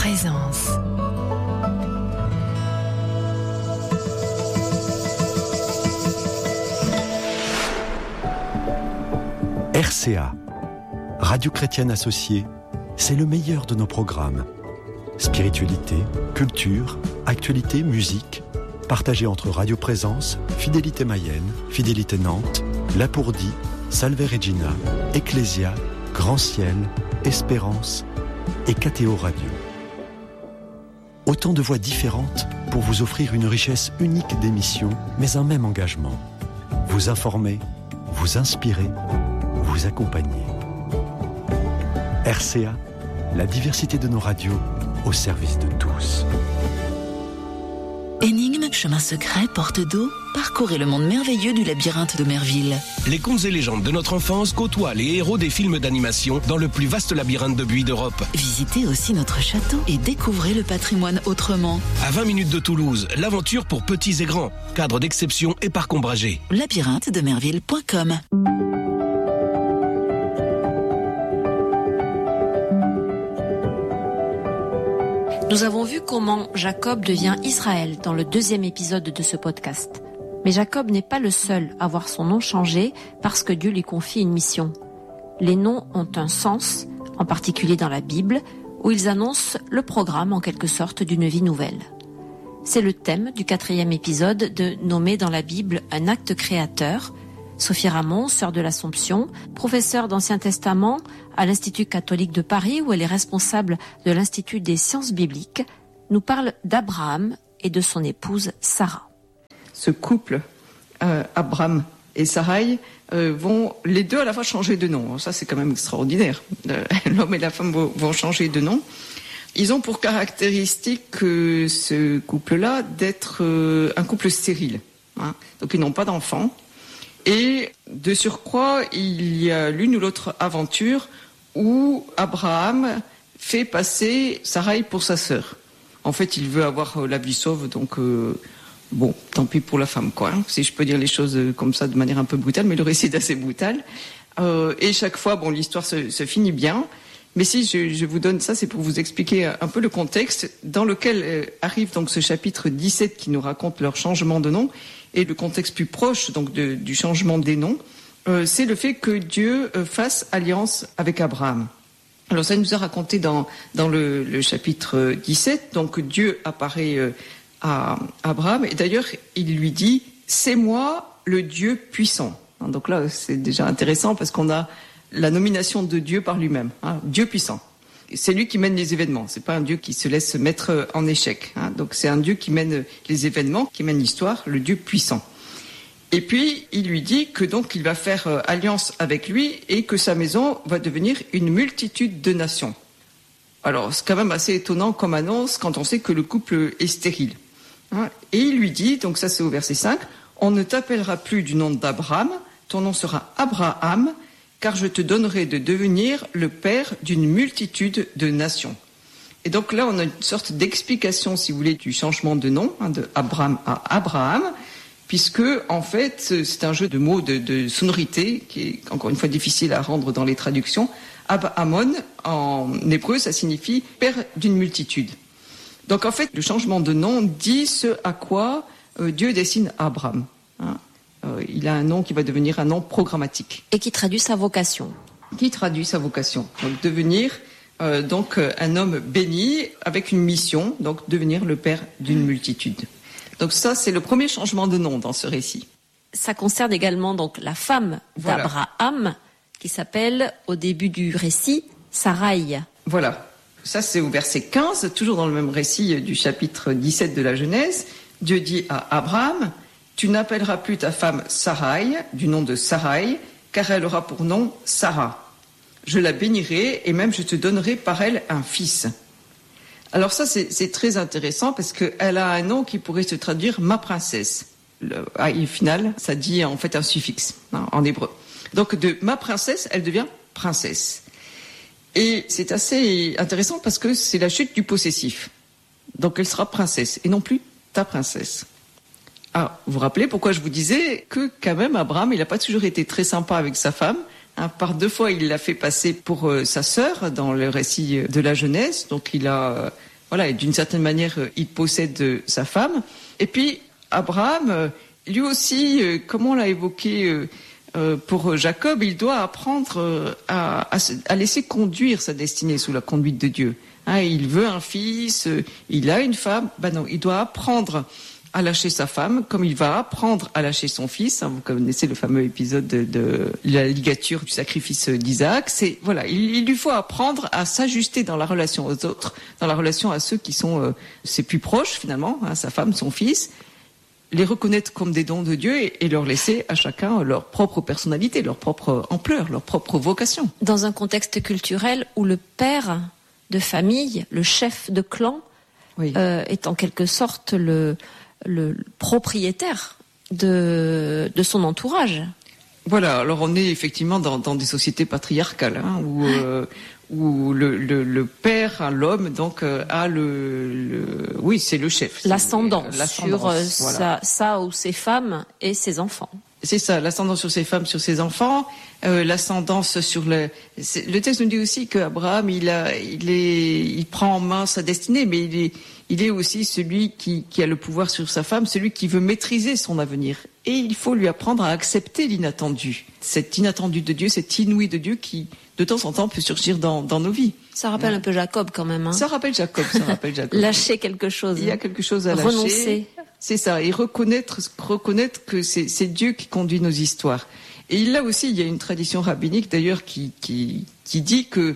Présence. RCA, Radio Chrétienne Associée, c'est le meilleur de nos programmes. Spiritualité, culture, actualité, musique, partagés entre Radio Présence, Fidélité Mayenne, Fidélité Nantes, Lapourdie, Salve Regina, Ecclésia, Grand Ciel, Espérance et KTO Radio. Autant de voix différentes pour vous offrir une richesse unique d'émissions, mais un même engagement. Vous informer, vous inspirer, vous accompagner. RCA, la diversité de nos radios au service de tous. Énigmes, chemins secrets, portes d'eau, parcourez le monde merveilleux du labyrinthe de Merville. Les contes et légendes de notre enfance côtoient les héros des films d'animation dans le plus vaste labyrinthe de buis d'Europe. Visitez aussi notre château et découvrez le patrimoine autrement. À 20 minutes de Toulouse, l'aventure pour petits et grands. Cadre d'exception et parc ombragé. labyrinthe-de-merville.com. Nous avons vu comment Jacob devient Israël dans le 2e épisode de ce podcast. Mais Jacob n'est pas le seul à voir son nom changer parce que Dieu lui confie une mission. Les noms ont un sens, en particulier dans la Bible, où ils annoncent le programme en quelque sorte d'une vie nouvelle. C'est le thème du 4e épisode de Nommer dans la Bible un acte créateur. Sophie Ramon, sœur de l'Assomption, professeure d'Ancien Testament à l'Institut catholique de Paris où elle est responsable de l'Institut des sciences bibliques, nous parle d'Abraham et de son épouse Sarah. Ce couple, Abraham et Sarai, vont les deux à la fois changer de nom. Ça, c'est quand même extraordinaire. L'homme et la femme vont changer de nom. Ils ont pour caractéristique ce couple-là d'être un couple stérile. Hein. Donc, ils n'ont pas d'enfants. Et de surcroît, il y a l'une ou l'autre aventure où Abraham fait passer Sarai pour sa sœur. En fait, il veut avoir la vie sauve, donc bon, tant pis pour la femme, quoi. Hein, si je peux dire les choses comme ça de manière un peu brutale, mais le récit est assez brutal. Et chaque fois, bon, l'histoire se finit bien. Mais si je vous donne ça, c'est pour vous expliquer un peu le contexte dans lequel arrive donc ce chapitre 17 qui nous raconte leur changement de nom. Et le contexte plus proche donc du changement des noms, c'est le fait que Dieu fasse alliance avec Abraham. Alors ça nous a raconté dans le chapitre 17, donc Dieu apparaît à Abraham, et d'ailleurs il lui dit « C'est moi le Dieu puissant ». Donc là c'est déjà intéressant parce qu'on a la nomination de Dieu par lui-même, hein, Dieu puissant. C'est lui qui mène les événements, c'est pas un Dieu qui se laisse mettre en échec. Hein. Donc c'est un Dieu qui mène les événements, qui mène l'histoire, le Dieu puissant. Et puis il lui dit que donc il va faire alliance avec lui et que sa maison va devenir une multitude de nations. Alors c'est quand même assez étonnant comme annonce quand on sait que le couple est stérile. Hein. Et il lui dit, donc ça c'est au verset 5, « On ne t'appellera plus du nom d'Abraham, ton nom sera Abraham, car je te donnerai de devenir le père d'une multitude de nations. » Et donc là, on a une sorte d'explication, si vous voulez, du changement de nom, hein, de Abraham à Abraham, puisque, en fait, c'est un jeu de mots, de sonorité, qui est, encore une fois, difficile à rendre dans les traductions. Abahamon, en hébreu, ça signifie père d'une multitude. Donc, en fait, le changement de nom dit ce à quoi Dieu destine Abraham, hein. Il a un nom qui va devenir un nom programmatique. Et qui traduit sa vocation. Qui traduit sa vocation. Donc devenir donc un homme béni avec une mission, donc devenir le père d'une multitude. Donc ça, c'est le premier changement de nom dans ce récit. Ça concerne également donc la femme d'Abraham, qui s'appelle, au début du récit, Sarai. Voilà. Ça, c'est au verset 15, toujours dans le même récit du chapitre 17 de la Genèse. Dieu dit à Abraham... Tu n'appelleras plus ta femme Sarai, du nom de Sarai, car elle aura pour nom Sarah. Je la bénirai et même je te donnerai par elle un fils. Alors ça, c'est très intéressant parce qu'elle a un nom qui pourrait se traduire ma princesse. Le au final, ça dit en fait un suffixe, hein, en hébreu. Donc de ma princesse, elle devient princesse. Et c'est assez intéressant parce que c'est la chute du possessif. Donc elle sera princesse et non plus ta princesse. Ah, vous vous rappelez pourquoi je vous disais que quand même Abraham, il n'a pas toujours été très sympa avec sa femme. Hein, par 2 fois, il l'a fait passer pour sa sœur dans le récit de la Genèse. Donc il a Voilà, et d'une certaine manière, il possède sa femme. Et puis, Abraham, lui aussi, comme on l'a évoqué pour Jacob, il doit apprendre à laisser conduire sa destinée sous la conduite de Dieu. Il veut un fils, il a une femme. Non, il doit apprendre à lâcher sa femme, comme il va apprendre à lâcher son fils. Vous connaissez le fameux épisode de la ligature du sacrifice d'Isaac. Il lui faut apprendre à s'ajuster dans la relation aux autres, dans la relation à ceux qui sont ses plus proches finalement, sa femme, son fils, les reconnaître comme des dons de Dieu et leur laisser à chacun leur propre personnalité, leur propre ampleur, leur propre vocation. Dans un contexte culturel où le père de famille, le chef de clan, est en quelque sorte le propriétaire de son entourage. Voilà, alors on est effectivement dans des sociétés patriarcales où le père, l'homme, donc a c'est le chef. L'ascendant sur sa ou ses femmes et ses enfants. C'est ça, l'ascendance sur ses femmes, sur ses enfants, l'ascendance sur le texte nous dit aussi qu'Abraham, il prend en main sa destinée, mais il est aussi celui qui a le pouvoir sur sa femme, celui qui veut maîtriser son avenir. Et il faut lui apprendre à accepter l'inattendu. Cet inattendu de Dieu, cet inouï de Dieu qui, de temps en temps, peut surgir dans nos vies. Ça rappelle un peu Jacob quand même. Ça rappelle Jacob. Lâcher quelque chose. Il y a quelque chose à lâcher. Renoncer. C'est ça, et reconnaître que c'est Dieu qui conduit nos histoires. Et là aussi, il y a une tradition rabbinique d'ailleurs qui dit que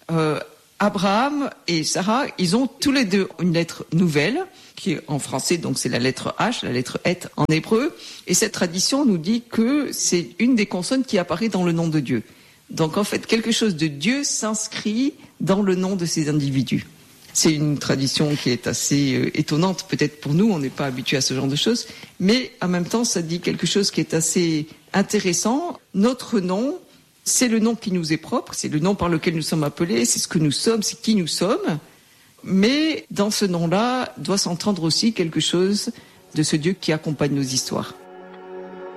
Abraham et Sarah, ils ont tous les deux une lettre nouvelle, qui est en français, donc c'est la lettre H, la lettre Et en hébreu. Et cette tradition nous dit que c'est une des consonnes qui apparaît dans le nom de Dieu. Donc en fait, quelque chose de Dieu s'inscrit dans le nom de ces individus. C'est une tradition qui est assez étonnante, peut-être pour nous, on n'est pas habitué à ce genre de choses, mais en même temps, ça dit quelque chose qui est assez intéressant. Notre nom, c'est le nom qui nous est propre, c'est le nom par lequel nous sommes appelés, c'est ce que nous sommes, c'est qui nous sommes, mais dans ce nom-là doit s'entendre aussi quelque chose de ce Dieu qui accompagne nos histoires.